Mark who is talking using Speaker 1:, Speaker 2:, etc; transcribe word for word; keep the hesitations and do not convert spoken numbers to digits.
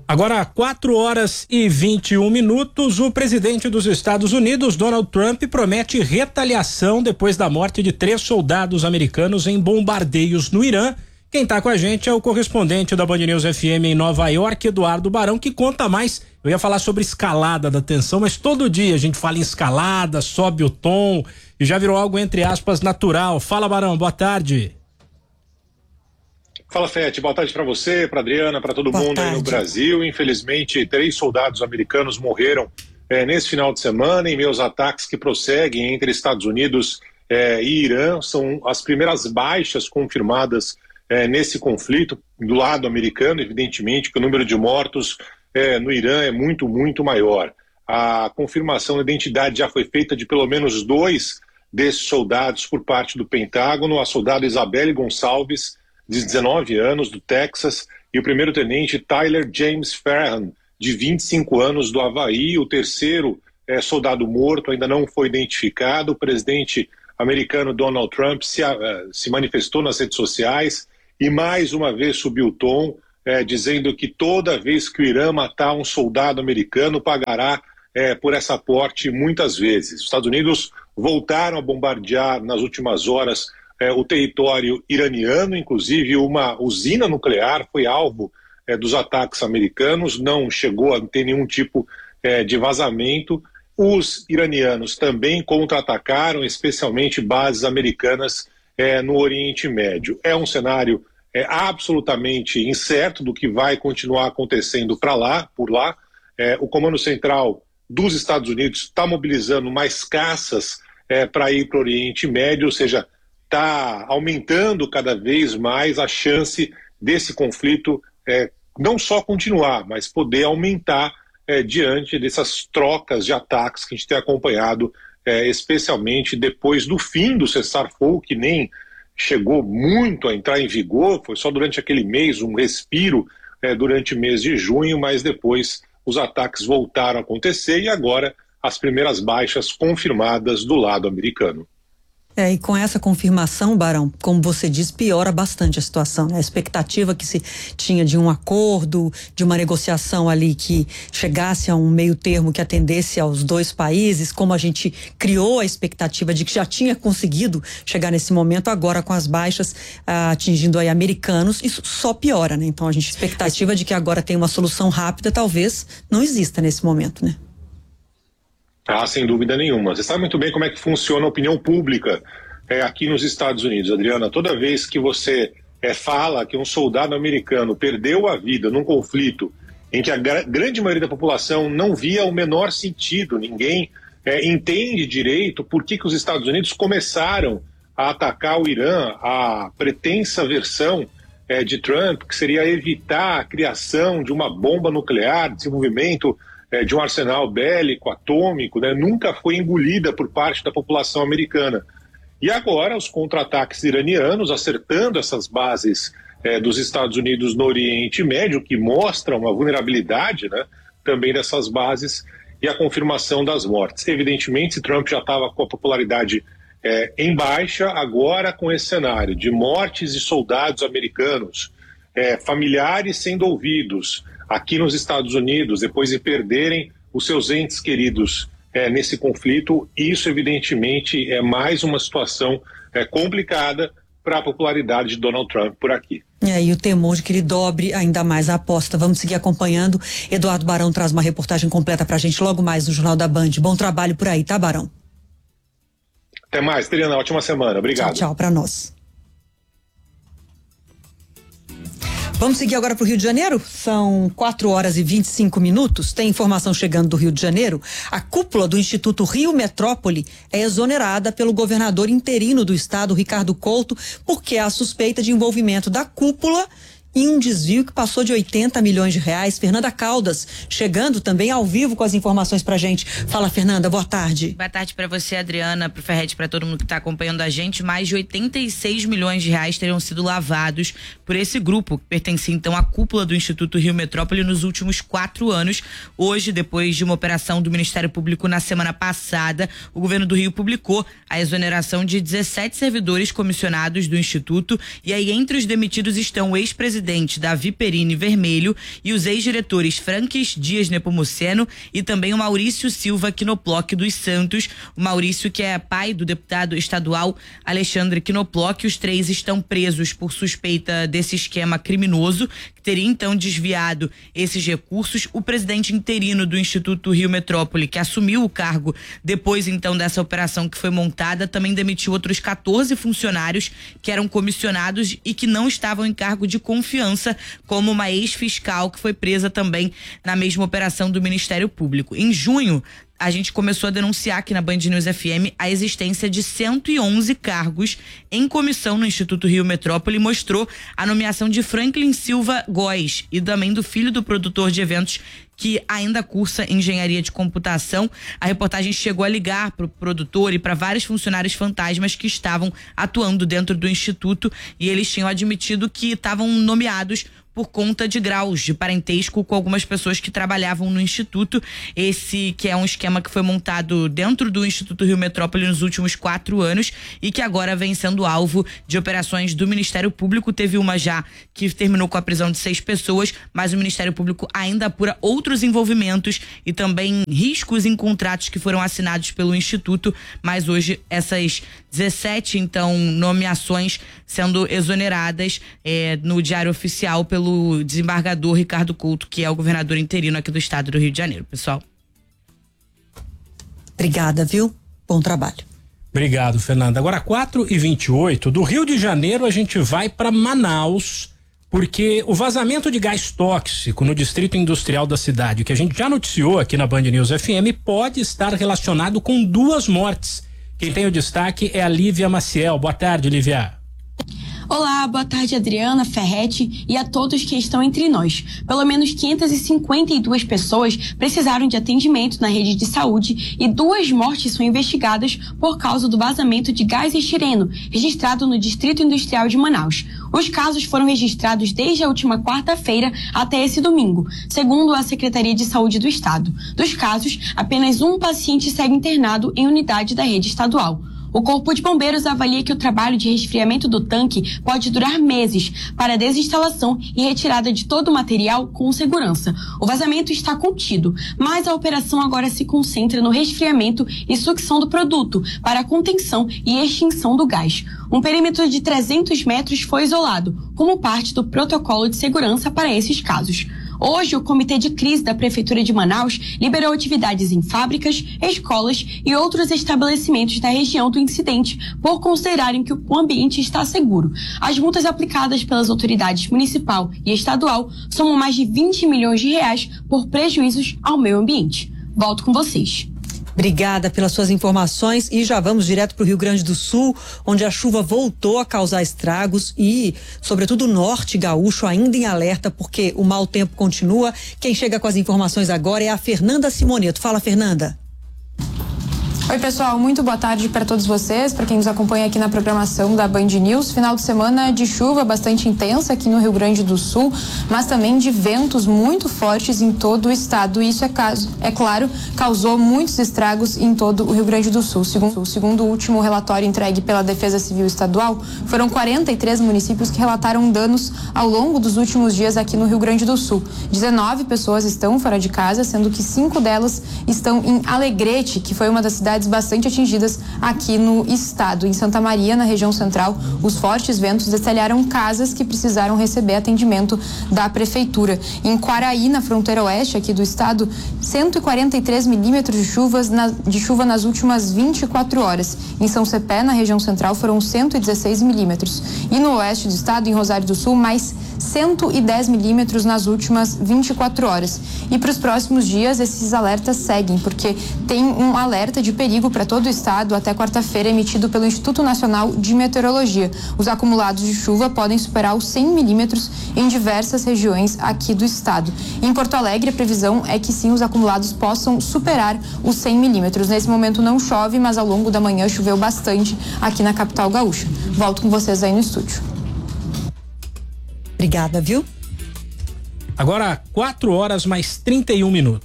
Speaker 1: Agora, quatro horas e vinte e um minutos, o presidente dos Estados Unidos, Donald Trump, promete retaliação depois da morte de três soldados americanos em bombardeios no Irã. Quem está com a gente é o correspondente da Band News F M em Nova York, Eduardo Barão, que conta mais. Eu ia falar sobre escalada da tensão, mas todo dia a gente fala em escalada, sobe o tom e já virou algo, entre aspas, natural. Fala, Barão, boa tarde.
Speaker 2: Fala, Fete, boa tarde para você, para Adriana, para todo boa mundo tarde. Aí no Brasil. Infelizmente, três soldados americanos morreram é, nesse final de semana em meus ataques que prosseguem entre Estados Unidos é, e Irã. São as primeiras baixas confirmadas é, nesse conflito do lado americano, evidentemente que o número de mortos é, no Irã é muito, muito maior. A confirmação da identidade já foi feita de pelo menos dois desses soldados por parte do Pentágono, a soldada Isabelle Gonçalves, de dezenove anos, do Texas, e o primeiro-tenente Tyler James Farhan, de vinte e cinco anos, do Havaí. O terceiro é, soldado morto ainda não foi identificado. O presidente americano Donald Trump se, uh, se manifestou nas redes sociais e mais uma vez subiu o tom, é, dizendo que toda vez que o Irã matar um soldado americano, pagará é, por essa morte muitas vezes. Os Estados Unidos voltaram a bombardear nas últimas horas É, o território iraniano, inclusive uma usina nuclear foi alvo é, dos ataques americanos, não chegou a ter nenhum tipo é, de vazamento. Os iranianos também contra-atacaram, especialmente bases americanas é, no Oriente Médio. É um cenário é, absolutamente incerto do que vai continuar acontecendo para lá, por lá. É, o Comando Central dos Estados Unidos está mobilizando mais caças é, para ir para o Oriente Médio, ou seja, está aumentando cada vez mais a chance desse conflito é, não só continuar, mas poder aumentar é, diante dessas trocas de ataques que a gente tem acompanhado, é, especialmente depois do fim do cessar-fogo, que nem chegou muito a entrar em vigor, foi só durante aquele mês, um respiro é, durante o mês de junho, mas depois os ataques voltaram a acontecer e agora as primeiras baixas confirmadas do lado americano.
Speaker 3: É, e com essa confirmação, Barão, como você diz, piora bastante a situação, né? A expectativa que se tinha de um acordo, de uma negociação ali que chegasse a um meio termo que atendesse aos dois países, como a gente criou a expectativa de que já tinha conseguido chegar nesse momento, agora com as baixas ah, atingindo aí americanos, isso só piora, né? Então a gente, a expectativa de que agora tem uma solução rápida, talvez não exista nesse momento, né?
Speaker 2: Ah, sem dúvida nenhuma. Você sabe muito bem como é que funciona a opinião pública é, aqui nos Estados Unidos, Adriana. Toda vez que você é, fala que um soldado americano perdeu a vida num conflito em que a gra- grande maioria da população não via o menor sentido, ninguém é, entende direito por que, que os Estados Unidos começaram a atacar o Irã, a pretensa versão é, de Trump, que seria evitar a criação de uma bomba nuclear, desenvolvimento de um arsenal bélico, atômico, né, nunca foi engolida por parte da população americana. E agora os contra-ataques iranianos acertando essas bases eh, dos Estados Unidos no Oriente Médio, que mostram uma vulnerabilidade, né, também dessas bases, e a confirmação das mortes. Evidentemente, se Trump já estava com a popularidade eh, em baixa, agora com esse cenário de mortes de soldados americanos, eh, familiares sendo ouvidos, aqui nos Estados Unidos, depois de perderem os seus entes queridos é, nesse conflito, isso evidentemente é mais uma situação é, complicada para a popularidade de Donald Trump por aqui.
Speaker 3: É, e o temor de que ele dobre ainda mais a aposta. Vamos seguir acompanhando. Eduardo Barão traz uma reportagem completa pra gente logo mais no Jornal da Band. Bom trabalho por aí, tá, Barão?
Speaker 2: Até mais, Adriana, ótima semana. Obrigado.
Speaker 3: Tchau, tchau pra nós. Vamos seguir agora para o Rio de Janeiro? São quatro horas e vinte e cinco minutos. Tem informação chegando do Rio de Janeiro. A cúpula do Instituto Rio Metrópole é exonerada pelo governador interino do estado, Ricardo Couto, porque há suspeita de envolvimento da cúpula em um desvio que passou de oitenta milhões de reais. Fernanda Caldas, chegando também ao vivo com as informações pra gente. Fala, Fernanda, boa tarde.
Speaker 4: Boa tarde pra você, Adriana, pro Ferretti, pra todo mundo que tá acompanhando a gente. Mais de oitenta e seis milhões de reais teriam sido lavados por esse grupo, que pertencia então à cúpula do Instituto Rio Metrópole nos últimos quatro anos. Hoje, depois de uma operação do Ministério Público na semana passada, o governo do Rio publicou a exoneração de dezessete servidores comissionados do Instituto, e aí entre os demitidos estão o ex-presidente presidente Davi Perini Vermelho e os ex-diretores Franques Dias Nepomuceno e também o Maurício Silva Knoploch dos Santos. O Maurício, que é pai do deputado estadual Alexandre Knoploch. Os três estão presos por suspeita desse esquema criminoso, que teria então desviado esses recursos. O presidente interino do Instituto Rio Metrópole, que assumiu o cargo depois então dessa operação que foi montada, também demitiu outros quatorze funcionários que eram comissionados e que não estavam em cargo de confiança, como uma ex-fiscal que foi presa também na mesma operação do Ministério Público. Em junho, a gente começou a denunciar aqui na Band News F M a existência de cento e onze cargos em comissão no Instituto Rio Metrópole e mostrou a nomeação de Franklin Silva Góes e também do filho do produtor de eventos, que ainda cursa engenharia de computação. A reportagem chegou a ligar para o produtor e para vários funcionários fantasmas que estavam atuando dentro do instituto, e eles tinham admitido que estavam nomeados por conta de graus de parentesco com algumas pessoas que trabalhavam no Instituto. Esse que é um esquema que foi montado dentro do Instituto Rio Metrópole nos últimos quatro anos e que agora vem sendo alvo de operações do Ministério Público. Teve uma já que terminou com a prisão de seis pessoas, mas o Ministério Público ainda apura outros envolvimentos e também riscos em contratos que foram assinados pelo Instituto. Mas hoje essas dezessete, então, nomeações sendo exoneradas eh, no Diário Oficial pelo o desembargador Ricardo Couto, que é o governador interino aqui do estado do Rio de Janeiro, pessoal.
Speaker 3: Obrigada, viu? Bom trabalho.
Speaker 1: Obrigado, Fernanda. Agora, quatro e vinte e oito, do Rio de Janeiro a gente vai para Manaus, porque o vazamento de gás tóxico no distrito industrial da cidade, que a gente já noticiou aqui na Band News F M, pode estar relacionado com duas mortes. Quem tem o destaque é a Lívia Maciel. Boa tarde, Lívia.
Speaker 5: Olá, boa tarde, Adriana, Ferretti e a todos que estão entre nós. Pelo menos quinhentas e cinquenta e duas pessoas precisaram de atendimento na rede de saúde e duas mortes são investigadas por causa do vazamento de gás estireno, registrado no Distrito Industrial de Manaus. Os casos foram registrados desde a última quarta-feira até esse domingo, segundo a Secretaria de Saúde do Estado. Dos casos, apenas um paciente segue internado em unidade da rede estadual. O Corpo de Bombeiros avalia que o trabalho de resfriamento do tanque pode durar meses para a desinstalação e retirada de todo o material com segurança. O vazamento está contido, mas a operação agora se concentra no resfriamento e sucção do produto para a contenção e extinção do gás. Um perímetro de trezentos metros foi isolado, como parte do protocolo de segurança para esses casos. Hoje, o Comitê de Crise da Prefeitura de Manaus liberou atividades em fábricas, escolas e outros estabelecimentos da região do incidente por considerarem que o ambiente está seguro. As multas aplicadas pelas autoridades municipal e estadual somam mais de vinte milhões de reais por prejuízos ao meio ambiente. Volto com vocês.
Speaker 3: Obrigada pelas suas informações e já vamos direto para o Rio Grande do Sul, onde a chuva voltou a causar estragos e, sobretudo, o norte gaúcho ainda em alerta, porque o mau tempo continua. Quem chega com as informações agora é a Fernanda Simoneto. Fala, Fernanda.
Speaker 6: Oi, pessoal, muito boa tarde para todos vocês, para quem nos acompanha aqui na programação da Band News. Final de semana de chuva bastante intensa aqui no Rio Grande do Sul, mas também de ventos muito fortes em todo o estado. E isso, é, caso, é claro, causou muitos estragos em todo o Rio Grande do Sul. Segundo, segundo o último relatório entregue pela Defesa Civil Estadual, foram quarenta e três municípios que relataram danos ao longo dos últimos dias aqui no Rio Grande do Sul. dezenove pessoas estão fora de casa, sendo que cinco delas estão em Alegrete, que foi uma das cidades bastante atingidas aqui no estado. Em Santa Maria, na região central, os fortes ventos destelharam casas que precisaram receber atendimento da prefeitura. Em Quaraí, na fronteira oeste aqui do estado, cento e quarenta e três milímetros de, chuvas na, de chuva nas últimas vinte e quatro horas. Em São Cepé, na região central, foram cento e dezesseis milímetros. E no oeste do estado, em Rosário do Sul, mais cento e dez milímetros nas últimas vinte e quatro horas. E para os próximos dias, esses alertas seguem, porque tem um alerta de perigo para todo o estado até quarta-feira, emitido pelo Instituto Nacional de Meteorologia. Os acumulados de chuva podem superar os cem milímetros em diversas regiões aqui do estado. Em Porto Alegre, a previsão é que sim, os acumulados possam superar os cem milímetros. Nesse momento não chove, mas ao longo da manhã choveu bastante aqui na capital gaúcha. Volto com vocês aí no estúdio.
Speaker 3: Obrigada, viu?
Speaker 1: Agora, quatro horas mais trinta e um minutos.